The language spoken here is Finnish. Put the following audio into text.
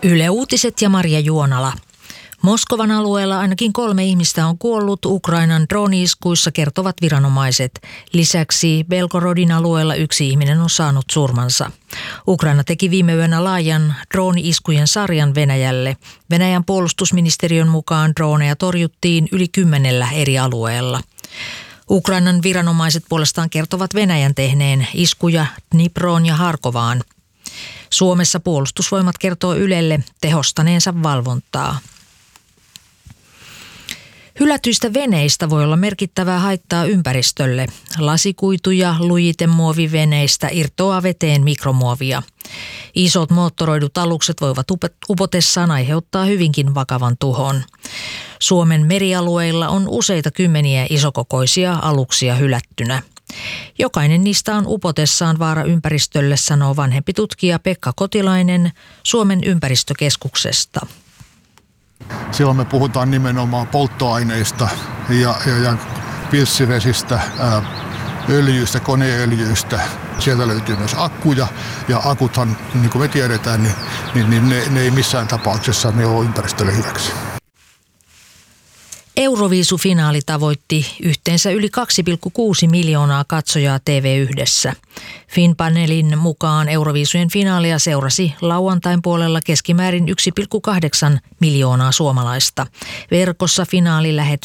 Yle Uutiset ja Maria Juonala. Moskovan alueella ainakin 3 ihmistä on kuollut Ukrainan drooni-iskuissa, kertovat viranomaiset. Lisäksi Belgorodin alueella 1 ihminen on saanut surmansa. Ukraina teki viime yönä laajan drooni-iskujen sarjan Venäjälle. Venäjän puolustusministeriön mukaan droneja torjuttiin yli 10 eri alueella. Ukrainan viranomaiset puolestaan kertovat Venäjän tehneen iskuja Dniproon ja Harkovaan. Suomessa puolustusvoimat kertoo Ylelle tehostaneensa valvontaa. Hylätyistä veneistä voi olla merkittävää haittaa ympäristölle. Lasikuitu- ja lujitemuoviveneistä irtoaa veteen mikromuovia. Isot moottoroidut alukset voivat upotessaan aiheuttaa hyvinkin vakavan tuhon. Suomen merialueilla on useita kymmeniä isokokoisia aluksia hylättynä. Jokainen niistä on upotessaan vaara ympäristölle, sanoo vanhempi tutkija Pekka Kotilainen Suomen ympäristökeskuksesta. Silloin me puhutaan nimenomaan polttoaineista ja pilssivesistä, öljyistä, koneöljyistä. Sieltä löytyy myös akkuja, ja akuthan, niin kuin me tiedetään, niin ne ei missään tapauksessa ne ole ympäristölle hyväksi. Euroviisufinaali tavoitti yhteensä yli 2,6 miljoonaa katsojaa TV1:ssä. Finpanelin mukaan Euroviisujen finaalia seurasi lauantain puolella keskimäärin 1,8 miljoonaa suomalaista. Verkossa finaali